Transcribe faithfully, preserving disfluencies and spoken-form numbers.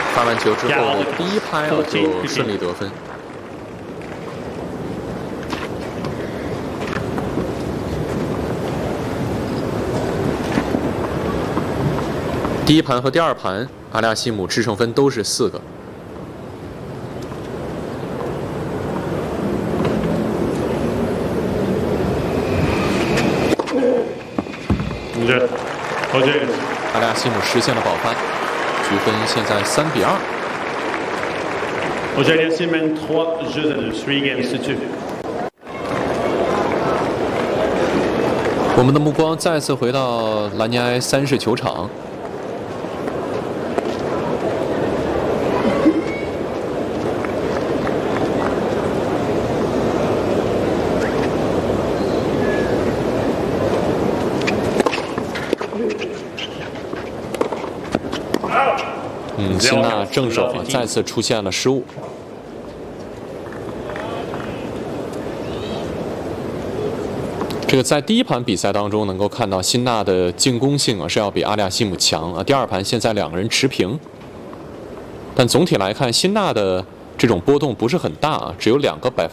发完球之后，第一拍啊就顺利得分。第一盘和第二盘，阿利亚西姆制胜分都是四个。 阿利亚西姆实现了保发，局分现在三比二。我们的目光再次回到兰尼埃三世球场。嗯，辛纳正手啊再次出现了失误。这个在第一盘比赛当中能够看到辛纳的进攻性啊是要比阿利亚西姆强啊。第二盘现在两个人持平，但总体来看辛纳的这种波动不是很大啊，只有两个百分。